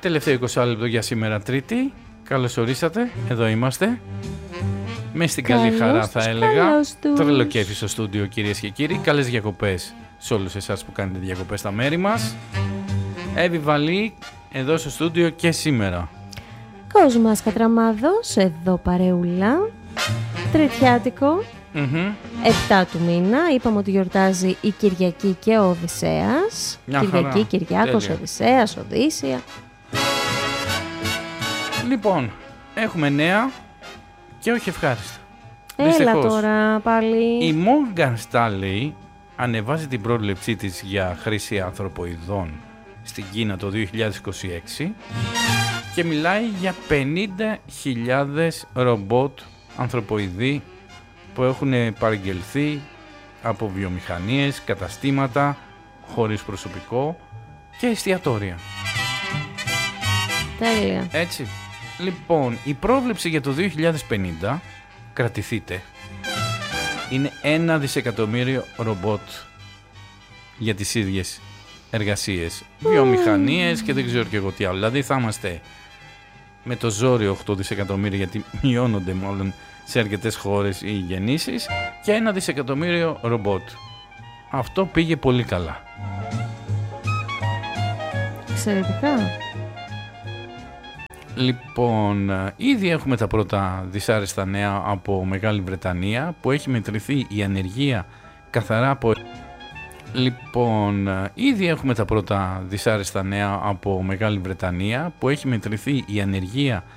Τελευταίο 20 λεπτό για σήμερα Τρίτη. Καλώς ορίσατε, εδώ είμαστε. Με στην καλή χαρά θα έλεγα. Τρελό κέφι στο στούντιο κυρίες και κύριοι. Καλές διακοπές σε όλους εσάς που κάνετε διακοπές στα μέρη μας. Εύη Βαλή εδώ στο στούντιο και σήμερα. Κόσμας Κατραμάδος εδώ παρεούλα. Τριτιάτικο. 7 του μήνα. Είπαμε ότι γιορτάζει η Κυριακή και ο Οδυσσέας. Κυριακή, Κυριάκος, Οδυσσέας, Οδύσσια. Λοιπόν, έχουμε νέα και όχι ευχάριστα. Έλα Δυστυχώς. τώρα πάλι. Η Morgan Stanley ανεβάζει την πρόβλεψή της για χρήση ανθρωποειδών στην Κίνα το 2026 και μιλάει για 50.000 ρομπότ ανθρωποειδή που έχουν παραγγελθεί από βιομηχανίες, καταστήματα χωρίς προσωπικό και εστιατόρια. Τέλεια. Έτσι. Λοιπόν, η πρόβλεψη για το 2050, κρατηθείτε, είναι 1 δισεκατομμύριο ρομπότ για τις ίδιες εργασίες, βιομηχανίες και δεν ξέρω και εγώ τι άλλο. Δηλαδή θα είμαστε με το ζόρι 8 δισεκατομμύρια, γιατί μειώνονται μάλλον σε αρκετές χώρες οι γεννήσεις, και 1 δισεκατομμύριο ρομπότ. Αυτό πήγε πολύ καλά. Εξαιρετικά. Λοιπόν, ήδη έχουμε τα πρώτα δυσάρεστα νέα από Μεγάλη Βρετανία που έχει μετρηθεί η ανεργία καθαρά από... Λοιπόν, ήδη έχουμε τα πρώτα δυσάρεστα νέα από Μεγάλη Βρετανία που έχει μετρηθεί η ανεργία